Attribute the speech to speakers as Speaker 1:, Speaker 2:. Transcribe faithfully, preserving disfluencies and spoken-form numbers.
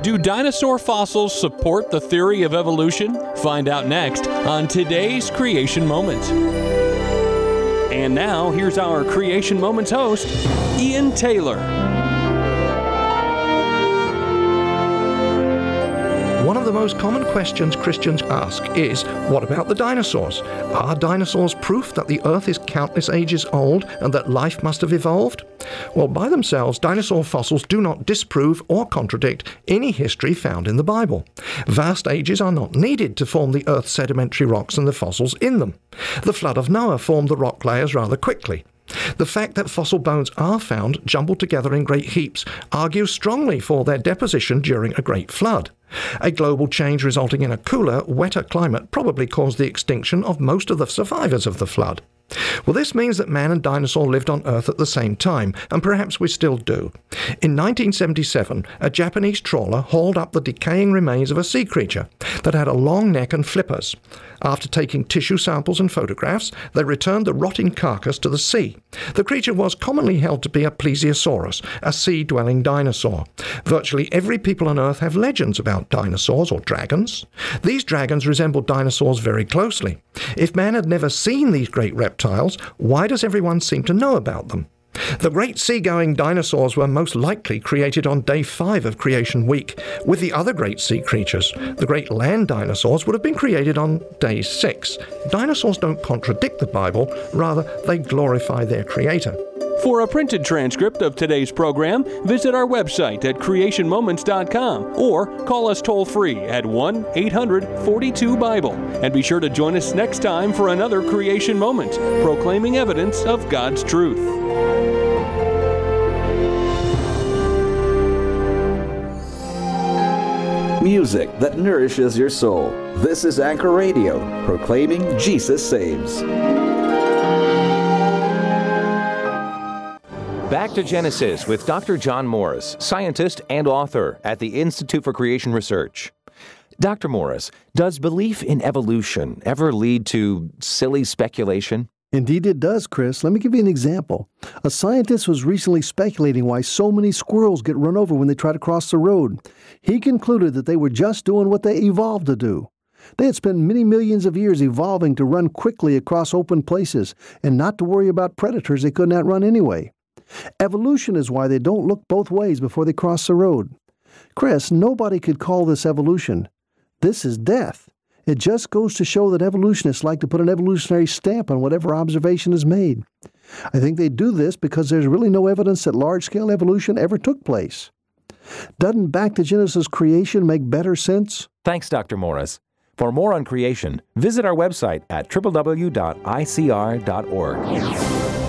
Speaker 1: Do dinosaur fossils support the theory of evolution? Find out next on today's Creation Moment. And now, here's our Creation Moments host, Ian Taylor.
Speaker 2: One of the most common questions Christians ask is, what about the dinosaurs? Are dinosaurs proof that the Earth is countless ages old and that life must have evolved? Well, by themselves, dinosaur fossils do not disprove or contradict any history found in the Bible. Vast ages are not needed to form the Earth's sedimentary rocks and the fossils in them. The flood of Noah formed the rock layers rather quickly. The fact that fossil bones are found jumbled together in great heaps argues strongly for their deposition during a great flood. A global change resulting in a cooler, wetter climate probably caused the extinction of most of the survivors of the flood. Well, this means that man and dinosaur lived on Earth at the same time, and perhaps we still do. In nineteen seventy-seven, a Japanese trawler hauled up the decaying remains of a sea creature that had a long neck and flippers. After taking tissue samples and photographs, they returned the rotting carcass to the sea. The creature was commonly held to be a plesiosaurus, a sea-dwelling dinosaur. Virtually every people on Earth have legends about dinosaurs or dragons. These dragons resemble dinosaurs very closely. If man had never seen these great reptiles, why does everyone seem to know about them? The great seagoing dinosaurs were most likely created on day five of Creation Week, with the other great sea creatures. The great land dinosaurs would have been created on day six. Dinosaurs don't contradict the Bible, rather they glorify their creator.
Speaker 1: For a printed transcript of today's program, visit our website at creation moments dot com or call us toll-free at one eight hundred forty-two Bible. And be sure to join us next time for another Creation Moment, proclaiming evidence of God's truth.
Speaker 3: Music that nourishes your soul. This is Anchor Radio, proclaiming Jesus saves.
Speaker 4: Back to Genesis with Doctor John Morris, scientist and author at the Institute for Creation Research. Doctor Morris, does belief in evolution ever lead to silly speculation?
Speaker 5: Indeed it does, Chris. Let me give you an example. A scientist was recently speculating why so many squirrels get run over when they try to cross the road. He concluded that they were just doing what they evolved to do. They had spent many millions of years evolving to run quickly across open places and not to worry about predators they could not run anyway. Evolution is why they don't look both ways before they cross the road. Chris, nobody could call this evolution. This is death. It just goes to show that evolutionists like to put an evolutionary stamp on whatever observation is made. I think they do this because there's really no evidence that large-scale evolution ever took place. Doesn't Back to Genesis creation make better sense?
Speaker 4: Thanks, Doctor Morris. For more on creation, visit our website at w w w dot i c r dot org.